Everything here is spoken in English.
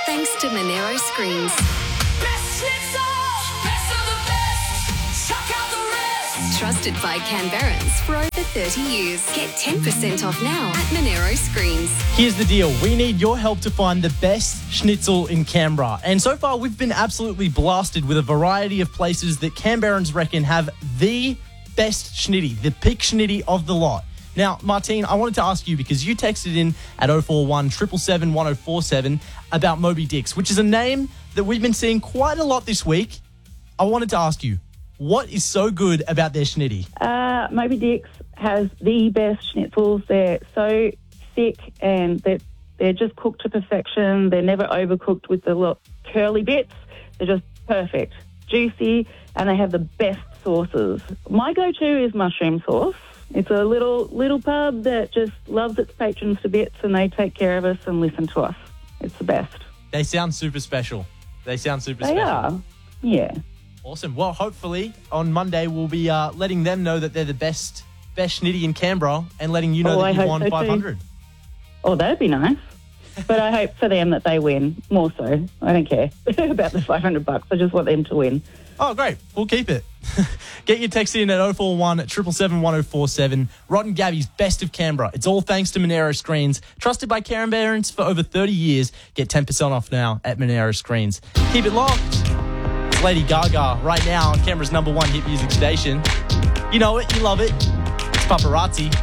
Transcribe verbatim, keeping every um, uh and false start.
thanks to Monero Screens. Best schnitzel, best of the best. Chuck out the rest. Trusted by Canberrans for over thirty years. Get ten percent off now at Monero Screens. Here's the deal. We need your help to find the best schnitzel in Canberra. And so far, we've been absolutely blasted with a variety of places that Canberrans reckon have the best schnitty, the pick schnitty of the lot. Now, Martine, I wanted to ask you, because you texted in at oh four one, seven seven seven, one oh four seven about Moby Dick's, which is a name that we've been seeing quite a lot this week. I wanted to ask you, what is so good about their schnitty? Uh, Moby Dick's has the best schnitzels. They're so thick and they're, they're just cooked to perfection. They're never overcooked with the little curly bits. They're just perfect, juicy, and they have the best sauces. My go-to is mushroom sauce. It's a little little pub that just loves its patrons to bits, and they take care of us and listen to us. It's the best. They sound super special. They sound super They special. are, yeah. Awesome. Well, hopefully on Monday we'll be uh, letting them know that they're the best best schnitty in Canberra and letting you know Oh, that I you've hope won so too. five hundred. Oh, that'd be nice. But I hope for them that they win, more so. I don't care about the five hundred bucks. I just want them to win. Oh, great. We'll keep it. Get your text in at oh four one, seven seven seven, one oh four seven. Rotten Gabby's Best of Canberra. It's all thanks to Monero Screens. Trusted by Canberrans for over thirty years. Get ten percent off now at Monero Screens. Keep it locked. It's Lady Gaga right now on Canberra's number one hit music station. You know it. You love it. It's Paparazzi.